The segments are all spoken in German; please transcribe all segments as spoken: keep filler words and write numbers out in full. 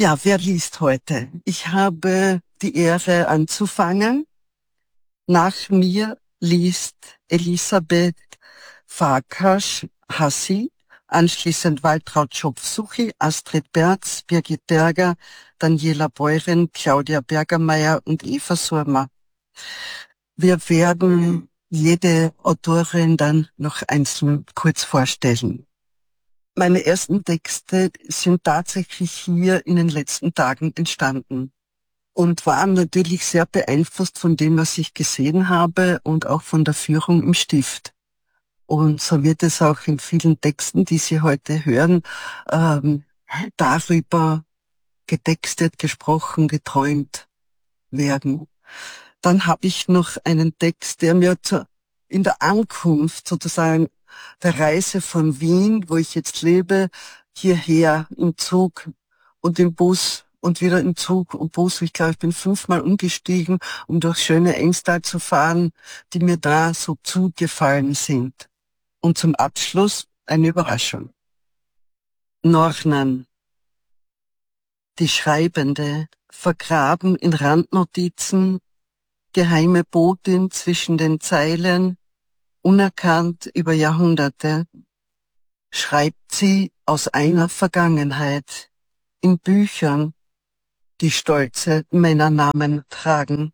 Ja, wer liest heute? Ich habe die Ehre anzufangen. Nach mir liest Elisabeth Farkas-Hassi, anschließend Waltraud Schopf-Suchi, Astrid Berz, Birgit Berger, Daniela Beuren, Claudia Bergermeier und Eva Surma. Wir werden jede Autorin dann noch einzeln kurz vorstellen. Meine ersten Texte sind tatsächlich hier in den letzten Tagen entstanden und waren natürlich sehr beeinflusst von dem, was ich gesehen habe und auch von der Führung im Stift. Und so wird es auch in vielen Texten, die Sie heute hören, ähm, darüber getextet, gesprochen, geträumt werden. Dann habe ich noch einen Text, der mir zu, in der Ankunft sozusagen der Reise von Wien, wo ich jetzt lebe, hierher im Zug und im Bus und wieder im Zug und Bus. Ich glaube, ich bin fünfmal umgestiegen, um durch schöne Engstall zu fahren, die mir da so zugefallen sind. Und zum Abschluss eine Überraschung. Nornan, die Schreibende, vergraben in Randnotizen, geheime Botin zwischen den Zeilen, unerkannt über Jahrhunderte, schreibt sie aus einer Vergangenheit in Büchern, die stolze Männernamen tragen.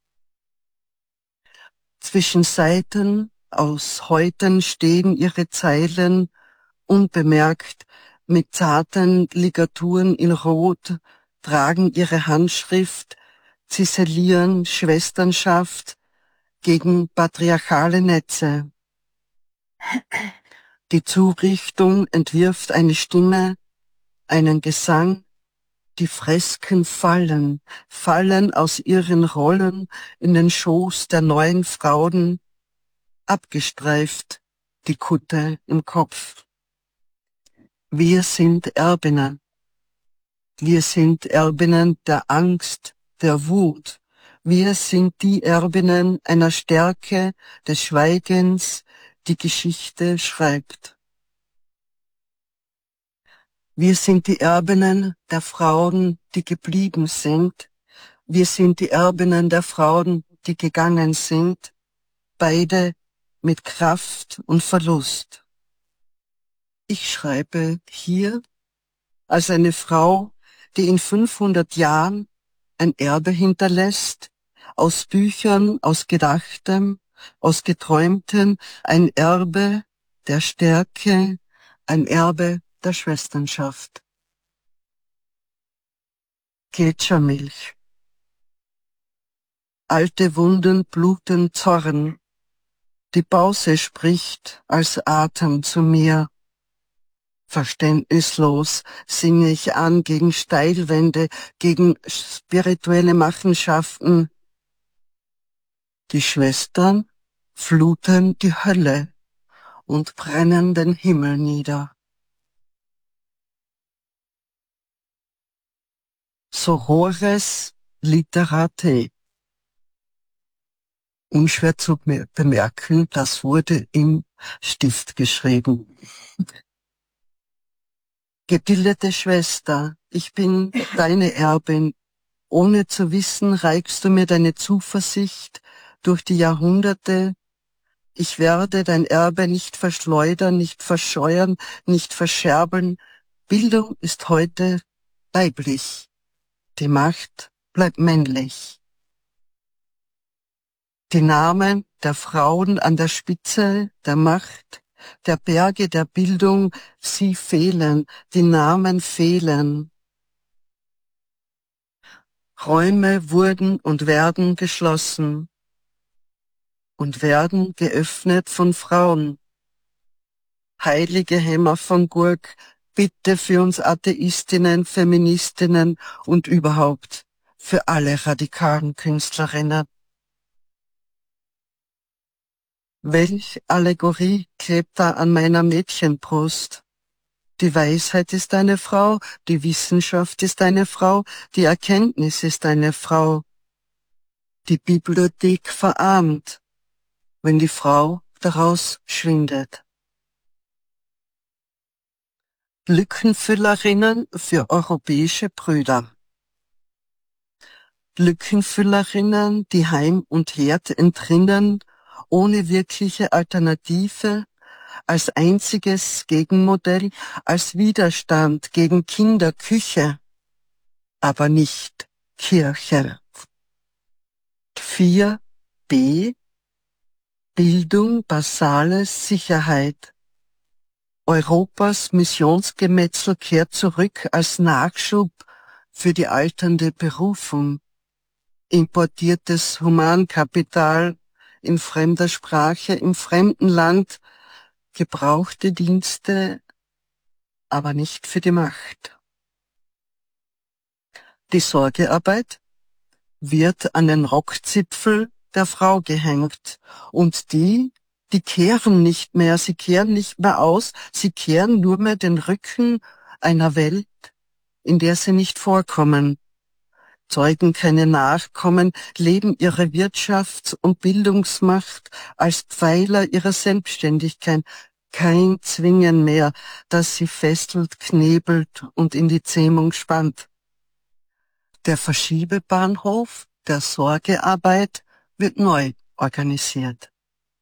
Zwischen Seiten aus Häuten stehen ihre Zeilen, unbemerkt, mit zarten Ligaturen in Rot, tragen ihre Handschrift, ziselieren Schwesternschaft gegen patriarchale Netze. Die Zurichtung entwirft eine Stimme, einen Gesang, die Fresken fallen, fallen aus ihren Rollen in den Schoß der neuen Frauen, abgestreift, die Kutte im Kopf. Wir sind Erbinnen. Wir sind Erbinnen der Angst, der Wut. Wir sind die Erbinnen einer Stärke des Schweigens, die Geschichte schreibt. Wir sind die Erbinnen der Frauen, die geblieben sind. Wir sind die Erbinnen der Frauen, die gegangen sind. Beide mit Kraft und Verlust. Ich schreibe hier als eine Frau, die in fünfhundert Jahren ein Erbe hinterlässt, aus Büchern, aus Gedachtem, aus Geträumtem, ein Erbe der Stärke, ein Erbe der Schwesternschaft. Gletschermilch. Alte Wunden bluten Zorn. Die Pause spricht als Atem zu mir. Verständnislos singe ich an gegen Steilwände, gegen spirituelle Machenschaften. Die Schwestern fluten die Hölle und brennen den Himmel nieder. Sorores Literate. Unschwer zu bemerken, das wurde im Stift geschrieben. Gebildete Schwester, ich bin deine Erbin. Ohne zu wissen, reichst du mir deine Zuversicht durch die Jahrhunderte. Ich werde dein Erbe nicht verschleudern, nicht verscheuern, nicht verscherbeln. Bildung ist heute weiblich. Die Macht bleibt männlich. Die Namen der Frauen an der Spitze der Macht, der Berge der Bildung, sie fehlen, die Namen fehlen. Räume wurden und werden geschlossen und werden geöffnet von Frauen. Heilige Hämmer von Gurk, bitte für uns Atheistinnen, Feministinnen und überhaupt für alle radikalen Künstlerinnen. Welch Allegorie klebt da an meiner Mädchenbrust? Die Weisheit ist eine Frau, die Wissenschaft ist eine Frau, die Erkenntnis ist eine Frau. Die Bibliothek verarmt, wenn die Frau daraus schwindet. Lückenfüllerinnen für europäische Brüder. Lückenfüllerinnen, die Heim und Herd entrinnen, ohne wirkliche Alternative, als einziges Gegenmodell, als Widerstand gegen Kinderküche, aber nicht Kirche. vier b Bildung, basale Sicherheit. Europas Missionsgemetzel kehrt zurück als Nachschub für die alternde Berufung. Importiertes Humankapital in fremder Sprache, im fremden Land, gebrauchte Dienste, aber nicht für die Macht. Die Sorgearbeit wird an den Rockzipfel der Frau gehängt und die, die kehren nicht mehr, sie kehren nicht mehr aus, sie kehren nur mehr den Rücken einer Welt, in der sie nicht vorkommen. Zeugen keine Nachkommen, leben ihre Wirtschafts- und Bildungsmacht als Pfeiler ihrer Selbstständigkeit. Kein Zwingen mehr, das sie fesselt, knebelt und in die Zähmung spannt. Der Verschiebebahnhof der Sorgearbeit wird neu organisiert.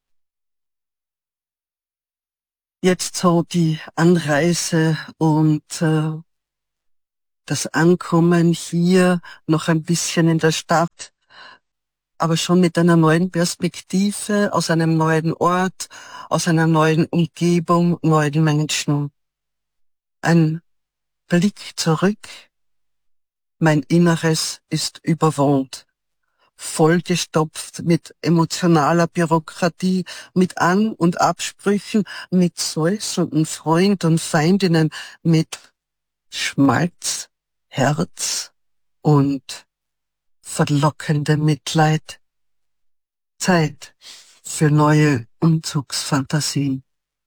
Jetzt so die Anreise und äh, das Ankommen hier noch ein bisschen in der Stadt, aber schon mit einer neuen Perspektive, aus einem neuen Ort, aus einer neuen Umgebung, neuen Menschen. Ein Blick zurück, mein Inneres ist überwohnt, vollgestopft mit emotionaler Bürokratie, mit An- und Absprüchen, mit säuselnden Freund und Feindinnen, mit Schmalz, Herz und verlockendem Mitleid. Zeit für neue Umzugsfantasien.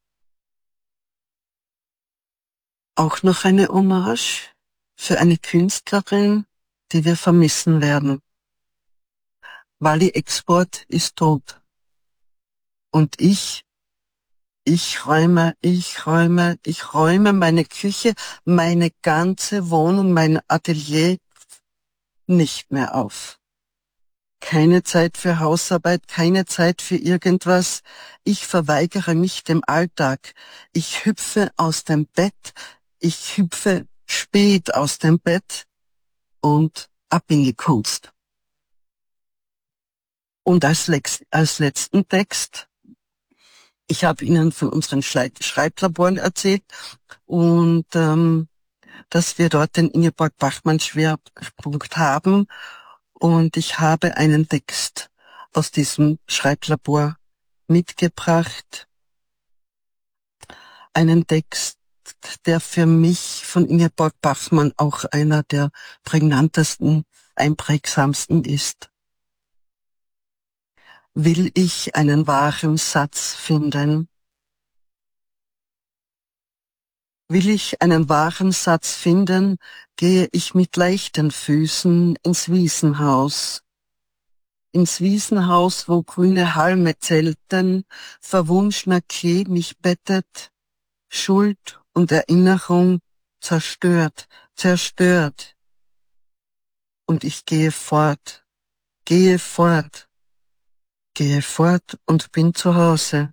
Auch noch eine Hommage für eine Künstlerin, die wir vermissen werden. Wally Export ist tot. Und ich, ich räume, ich räume, ich räume meine Küche, meine ganze Wohnung, mein Atelier nicht mehr auf. Keine Zeit für Hausarbeit, keine Zeit für irgendwas. Ich verweigere mich dem Alltag. Ich hüpfe aus dem Bett, ich hüpfe spät aus dem Bett und ab in die Kunst. Und als, Lex als letzten Text, ich habe Ihnen von unseren Schreiblaboren erzählt und ähm, dass wir dort den Ingeborg-Bachmann-Schwerpunkt haben. Und ich habe einen Text aus diesem Schreiblabor mitgebracht. Einen Text, der für mich von Ingeborg Bachmann auch einer der prägnantesten, einprägsamsten ist. Will ich einen wahren Satz finden? Will ich einen wahren Satz finden, gehe ich mit leichten Füßen ins Wiesenhaus. Ins Wiesenhaus, wo grüne Halme zelten, verwunschener Klee mich bettet, Schuld und Erinnerung zerstört, zerstört. Und ich gehe fort, gehe fort, gehe fort und bin zu Hause.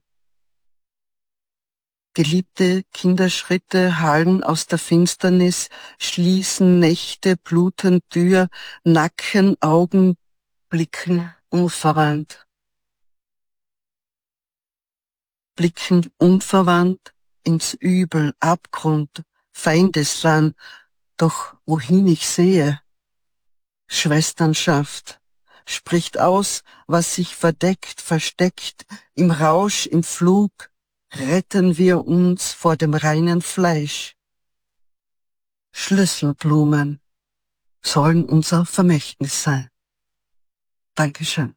Geliebte Kinderschritte hallen aus der Finsternis, schließen Nächte, bluten Tür, Nacken, Augen, blicken unverwandt. Blicken unverwandt ins Übel, Abgrund, Feindesland, doch wohin ich sehe, Schwesternschaft, spricht aus, was sich verdeckt, versteckt, im Rausch, im Flug, retten wir uns vor dem reinen Fleisch. Schlüsselblumen sollen unser Vermächtnis sein. Dankeschön.